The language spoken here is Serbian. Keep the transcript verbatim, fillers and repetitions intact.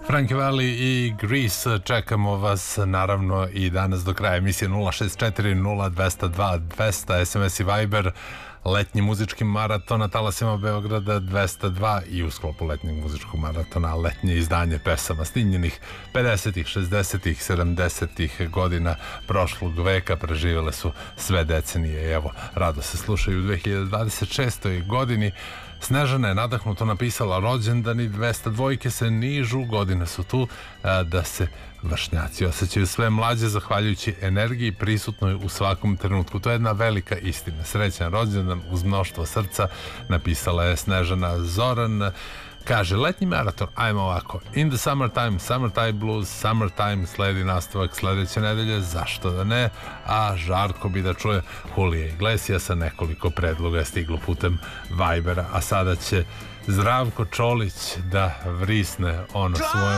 Frankie Valli i Grease, čekamo vas naravno i danas do kraja emisije. Nula šest četiri nula dvesta dva dvesta, S M S i Viber, letnji muzički maraton na talasima Beograda dvesta dva i u sklopu letnjeg muzičkog maratona letnje izdanje pesama snimljenih pedesetih, šezdesetih, sedamdesetih godina prošlog veka. Preživjele su sve decenije i evo, rado se slušaju u dve hiljade dvadeset šestoj godini. Snežana je nadahnuto napisala: rođendani dvesta dvojke se nižu, godine su tu a, da se vršnjaci osjećaju sve mlađe zahvaljujući energiji prisutnoj u svakom trenutku. To je jedna velika istina. Srećan rođendan uz mnoštvo srca, napisala je Snežana. Zoran kaže: letnji maraton, ajmo ovako: In the summertime, summertime blues, summertime, sledi nastavak sledeće nedelje, zašto da ne? A Žarko bi da čuje Julija Iglesiasa, nekoliko predloga je stiglo putem Vibera, a sada će Zdravko Čolić da vrisne ono svoje